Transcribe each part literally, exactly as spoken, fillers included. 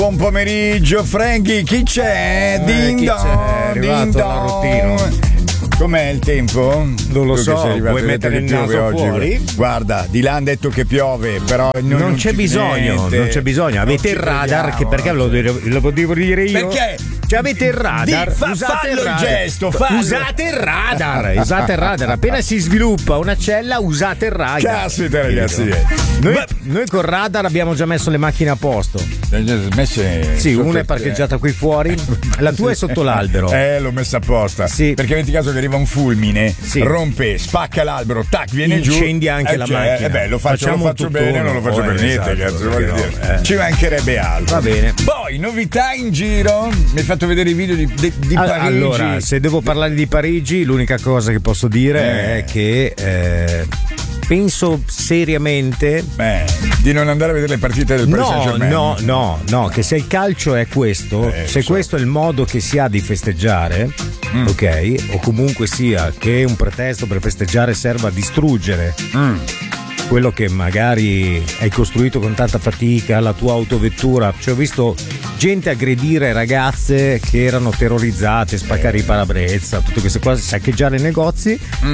Buon pomeriggio, Frankie, chi c'è? Eh, Ding chi dong, c'è? È arrivato ding l'arrottino. Com'è il tempo? Non lo Tu so, che sei arrivato, vuoi mettere il piove naso oggi. fuori? Guarda, di là hanno detto che piove, però non, Non c'è ci- bisogno, niente. non c'è bisogno. Avete Non il ci radar, crediamo, che perché ve lo, devo- lo potevo dire io? Perché? Cioè avete il radar, Di- fa- usate fallo il radar. gesto, fallo. Usate il radar, usate il radar. Appena si sviluppa una cella, usate il radar. Caspita, ragazzi. Noi, Ma- noi col radar abbiamo già messo le macchine a posto. Messe Sì, sotto- una è parcheggiata qui fuori, la tua è sotto l'albero. Eh, l'ho messa apposta. Sì. Perché metti caso che arriva un fulmine, Sì. rompe, spacca l'albero, tac, viene giù. Incendia anche eh, la cioè, macchina. Eh beh, lo faccio, Facciamo lo faccio un bene, tutt'uno. non lo faccio Oh, per eh, niente, esatto, cazzo, voglio perché dire. no, eh. Ci mancherebbe altro. Va bene. Poi, novità in giro. Mi hai fatto vedere i video di, di, di All- Parigi. Allora, se devo parlare di Parigi, l'unica cosa che posso dire Eh. è che eh, penso seriamente. Eh, di non andare a vedere le partite del Paris No, Saint-Germain. no, no, no, che se il calcio è questo, Eh, se so. questo è il modo che si ha di festeggiare, Mm. ok, o comunque sia che un pretesto per festeggiare serva a distruggere Mm. quello che magari hai costruito con tanta fatica, la tua autovettura. Cioè, ho visto gente aggredire ragazze che erano terrorizzate, spaccare i parabrezza, tutte queste cose, saccheggiare i negozi. Mm.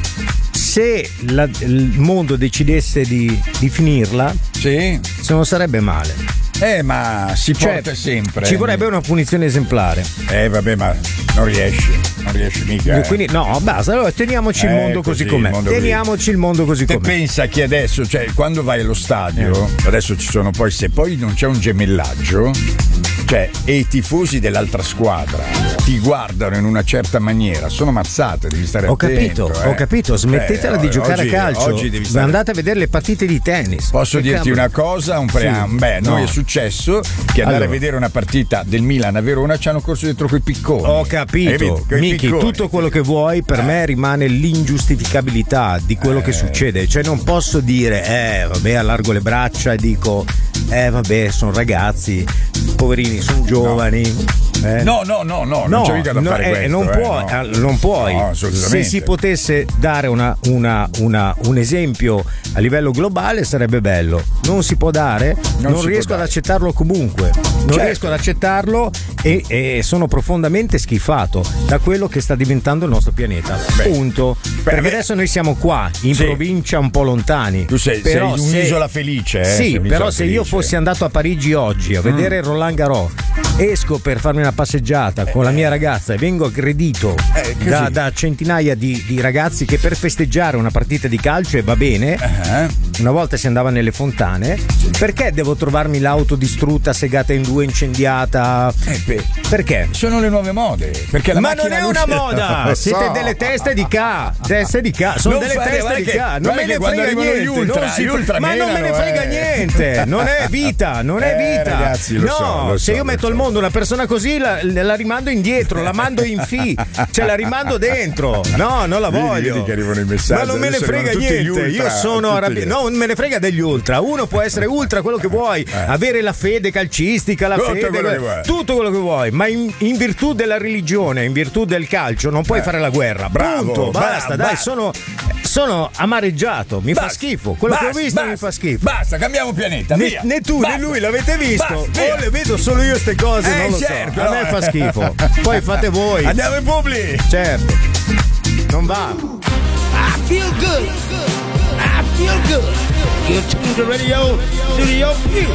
Se la- il mondo decidesse di, di finirla, Sì. se non sarebbe male. Eh, ma si Cioè, porta sempre. Ci vorrebbe una punizione esemplare. Eh, vabbè, ma non riesci. Non riesci mica. eh. Quindi, no, basta. Allora, teniamoci il Eh, mondo così, così, il com'è. mondo così. Teniamoci il mondo così Te com'è. pensa che adesso, cioè, quando vai allo stadio, Eh. adesso ci sono poi, se poi non c'è un gemellaggio, cioè, e i tifosi dell'altra squadra ti guardano in una certa maniera, sono mazzate, devi stare Ho attento. capito, eh. ho capito. Smettetela Eh, di giocare oggi- a calcio. Oggi devi stare. Andate a vedere le partite di tennis. Posso Che dirti cavolo. una cosa, un preambolo. Beh, noi No. è successo che andare Allora. a vedere una partita del Milan a Verona ci hanno corso dietro coi picconi. Ho Hai capito, Coi Miki, picconi. tutto quello che vuoi, per me rimane l'ingiustificabilità di quello che succede. Cioè, non posso dire, eh, vabbè, allargo le braccia e dico, eh, vabbè, sono ragazzi, poverini, sono giovani. Eh. No, no, no, no, No, non c'è mica da no, fare eh, questo. non, eh, puoi, no. eh, non puoi. No, Se assolutamente. si potesse dare una, una, una, un esempio a livello globale sarebbe bello. Non si può dare, Non non, si riesco può ad dare. accettarlo comunque. Non Certo. riesco ad accettarlo e, e sono profondamente schifato da quello che sta diventando il nostro pianeta. Beh. Punto. Perché beh. adesso noi siamo qua, in Sì. provincia un po' lontani. Tu sei, Però sei se- un'isola felice, eh? Sì, sei un'isola però se io felice. fossi andato a Parigi oggi a vedere Roland Garros, esco per farmi una passeggiata con la mia ragazza e vengo aggredito Eh, così. da, da centinaia di, di ragazzi che per festeggiare una partita di calcio, e va bene, Eh? una volta si andava nelle fontane, perché devo trovarmi l'auto distrutta, segata in due, incendiata? Eh, beh, Perché? sono le nuove mode. Perché la Ma non macchina è una luce- moda! Lo Siete so. delle teste di ca! Teste di ca! Sono Non delle fare- teste guarda di che- ca! Non guarda me che ne quando frega arrivano niente! gli ultra, non si- gli ultra ma non me ne menano, frega eh. niente! Non è vita! Non è Eh, vita! ragazzi, lo no, so, lo se so, io lo metto so. al mondo una persona così, la, la rimando indietro, la mando in fi, cioè la rimando dentro. No, non la Vedi, voglio. vedi che arrivano i messaggi, Ma non me ne adesso frega arrivano tutti gli niente. Io ultra, sono tutti arrabbiato. gli- No, non me ne frega degli ultra. Uno può essere ultra quello che vuoi, avere la fede calcistica, la Tutto fede, quello che vuoi. tutto quello che vuoi, ma in, in virtù della religione, in virtù del calcio, non puoi fare la guerra. bravo, Punto, bravo, basta, dai, bravo. sono, sono amareggiato, mi fa Basta, schifo. Quello che basta, ho visto basta, mi fa schifo. Basta, cambiamo pianeta. Né, via. né tu Basta. né lui l'avete visto? Basta, via. O le vedo solo io ste cose, Eh, non lo certo, so. A me no, fa eh. schifo. Poi fate voi. Andiamo in publi. Certo. Non va. I feel good. I feel good. You tune the radio, studio, you.